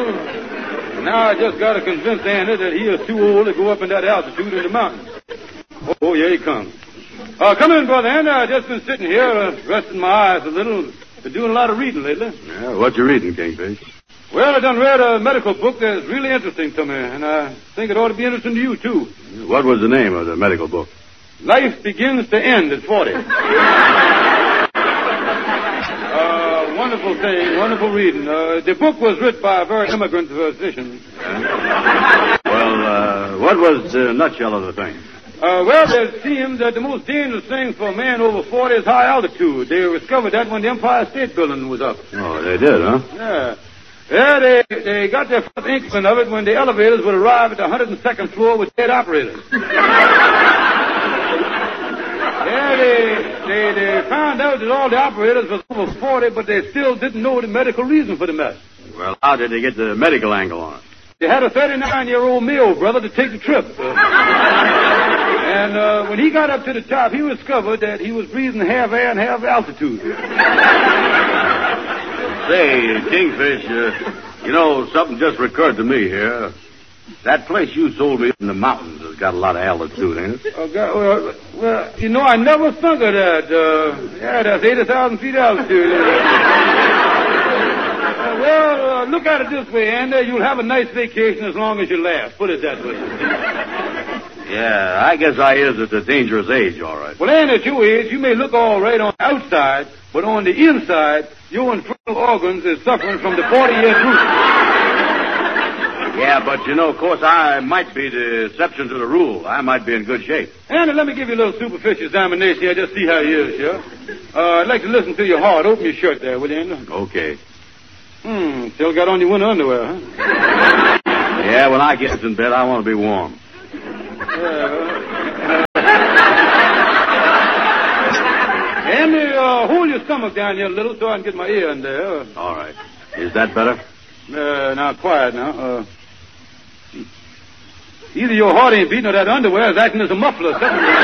Well, now I just got to convince Andy that he is too old to go up in that altitude in the mountains. Oh, here he comes. Come in, Brother Andy. I've just been sitting here, resting my eyes a little. Been doing a lot of reading lately. Yeah, what you reading, Kingfish? Well, I done read a medical book that's really interesting to me, and I think it ought to be interesting to you, too. What was the name of the medical book? Life Begins to End at 40. Wonderful thing, wonderful reading. The book was written by a very immigrant physician. Well, what was the nutshell of the thing? Well, it seems that the most dangerous thing for a man over 40 is high altitude. They discovered that when the Empire State Building was up. Oh, they did, huh? Yeah. Yeah, they got their first inkling of it when the elevators would arrive at the 102nd floor with dead operators. Yeah, they found out that all the operators was over 40, but they still didn't know the medical reason for the mess. Well, how did they get the medical angle on it? They had a 39-year-old male brother to take the trip. And when he got up to the top, he discovered that he was breathing half air and half altitude. Say, Kingfish, something just recurred to me here. That place you sold me in the mountains has got a lot of altitude in it. Well, I never thunk of that. That's 80,000 feet altitude. Look at it this way, Andy. You'll have a nice vacation as long as you last. Put it that way. Yeah, I guess I is at a dangerous age, all right. Well, Andy, at your age, you may look all right on the outside, but on the inside, your internal organs is suffering from the 40-year truth. Yeah, but, of course, I might be the exception to the rule. I might be in good shape. Andy, let me give you a little superficial examination here. Just see how you is, sure. I'd like to listen to your heart. Open your shirt there, will you, Andy? Okay. Still got on your winter underwear, huh? Yeah, when I get in bed, I want to be warm. Andy, hold your stomach down here a little so I can get my ear in there. All right. Is that better? Now, quiet now. Either your heart ain't beating or that underwear is acting as a muffler.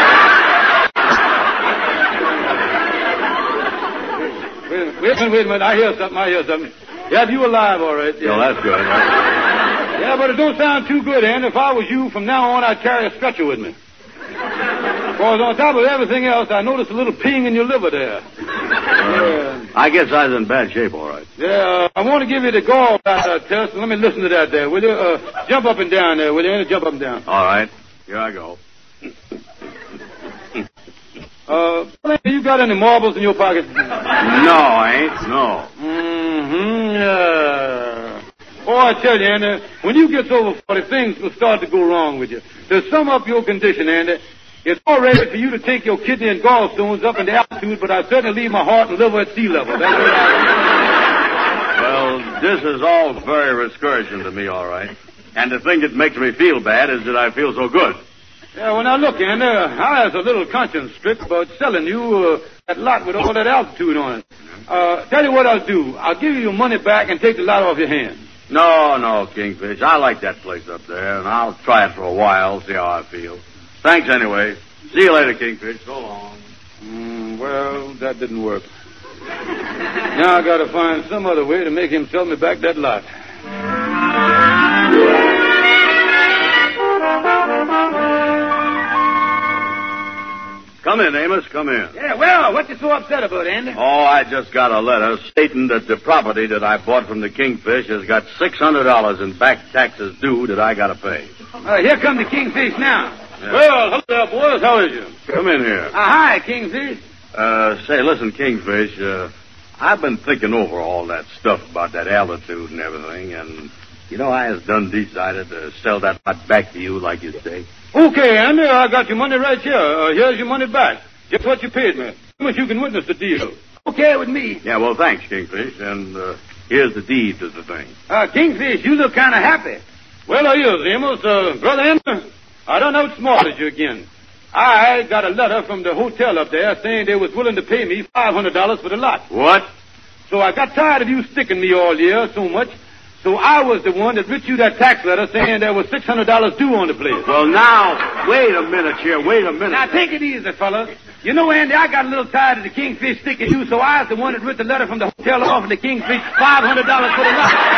Wait a minute. I hear something. Yeah, you alive, all right. Yeah. Oh, that's good. Yeah, but it don't sound too good, Andy. If I was you, from now on, I'd carry a stretcher with me. Because on top of everything else, I noticed a little ping in your liver there. I guess I was in bad shape, all right. Yeah, I want to give you the gallbladder test. Let me listen to that there, will you? Jump up and down there, will you? Jump up and down. All right. Here I go. You got any marbles in your pocket? No, I ain't. No. Yeah. Oh, I tell you, Andy, when you get over 40, things will start to go wrong with you. To sum up your condition, Andy, it's all ready for you to take your kidney and gallstones up into altitude, but I certainly leave my heart and liver at sea level. Well, this is all very discouraging to me, all right. And the thing that makes me feel bad is that I feel so good. Yeah, well, now, look, Andy, I has a little conscience strict about selling you that lot with all that altitude on it. Tell you what I'll do. I'll give you your money back and take the lot off your hands. No, Kingfish. I like that place up there, and I'll try it for a while, see how I feel. Thanks anyway. See you later, Kingfish. So long. Well, that didn't work. Now I gotta find some other way to make him sell me back that lot. Come in, Amos. Come in. Yeah, well, what you so upset about, Andy? Oh, I just got a letter stating that the property that I bought from the Kingfish has got $600 in back taxes due that I gotta pay. Here come the Kingfish now. Yeah. Well, hello there, boys. How is you? Come in here. Hi, Kingfish. Say, listen, Kingfish, I've been thinking over all that stuff about that altitude and everything, and, I has done decided to sell that lot back to you, like you say. Okay, Andy, I got your money right here. Here's your money back. Just what you paid me. How much you can witness the deal. Okay with me. Yeah, well, thanks, Kingfish, and here's the deed to the thing. Kingfish, you look kind of happy. Well, here's Amos. Brother Amos, I done outsmarted you again. I got a letter from the hotel up there saying they was willing to pay me $500 for the lot. What? So I got tired of you sticking me all year so much, so I was the one that writ you that tax letter saying there was $600 due on the place. Well, now, wait a minute here. Wait a minute. Now, take it easy, fellas. You know, Andy, I got a little tired of the Kingfish sticking you, so I was the one that writ the letter from the hotel offering the Kingfish $500 for the lot.